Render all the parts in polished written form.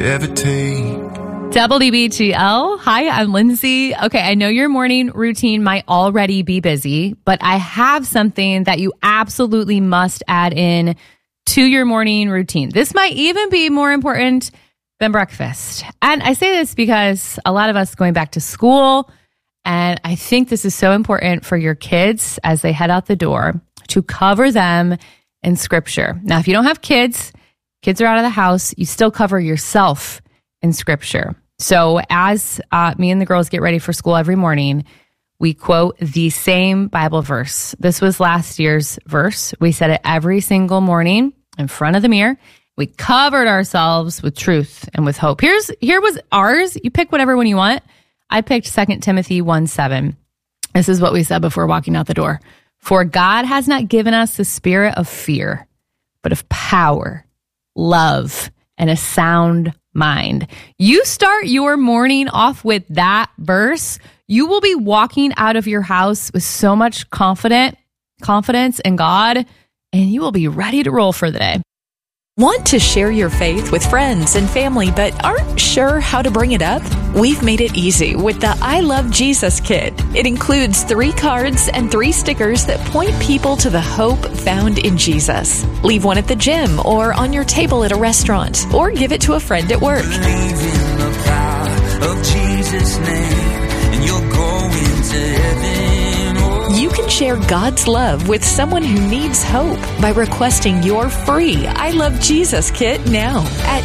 ever take. WBGL. Hi, I'm Lindsay. Okay, I know your morning routine might already be busy, but I have something that you absolutely must add in to your morning routine. This might even be more important than breakfast. And I say this because a lot of us going back to school, and I think this is so important for your kids as they head out the door to cover them in scripture. Now, if you don't have kids are out of the house, you still cover yourself in scripture. So as me and the girls get ready for school every morning, we quote the same Bible verse. This was last year's verse. We said it every single morning in front of the mirror. We covered ourselves with truth and with hope. Here was ours. You pick whatever one you want. I picked 2 Timothy 1:7. This is what we said before walking out the door. For God has not given us the spirit of fear, but of power, love, and a sound mind. You start your morning off with that verse, you will be walking out of your house with so much confidence in God, and you will be ready to roll for the day. Want to share your faith with friends and family, but aren't sure how to bring it up? We've made it easy with the I Love Jesus Kit. It includes 3 cards and 3 stickers that point people to the hope found in Jesus. Leave one at the gym or on your table at a restaurant, or give it to a friend at work. Believe in the power of Jesus' name, and you're going to heaven. You can share God's love with someone who needs hope by requesting your free I Love Jesus Kit now at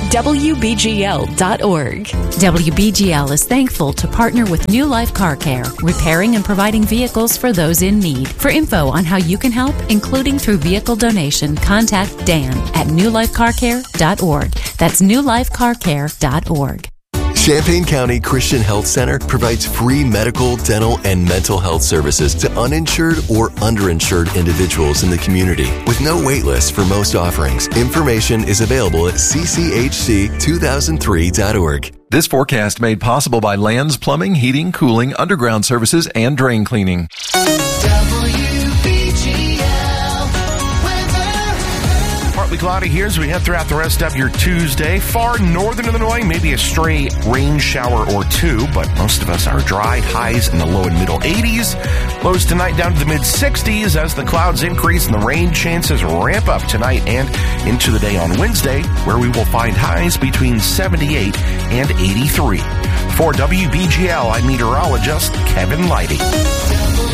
WBGL.org. WBGL is thankful to partner with New Life Car Care, repairing and providing vehicles for those in need. For info on how you can help, including through vehicle donation, contact Dan at newlifecarcare.org. That's newlifecarcare.org. Champaign County Christian Health Center provides free medical, dental, and mental health services to uninsured or underinsured individuals in the community with no wait list for most offerings. Information is available at cchc2003.org. This forecast made possible by Lands Plumbing, Heating, Cooling, Underground Services, and Drain Cleaning. Partly cloudy here as we head throughout the rest of your Tuesday. Far northern Illinois, maybe a stray rain shower or two, but most of us are dry. Highs in the low and middle 80s. Lows tonight down to the mid 60s as the clouds increase and the rain chances ramp up tonight and into the day on Wednesday, where we will find highs between 78 and 83. For WBGL, I'm meteorologist Kevin Leidy.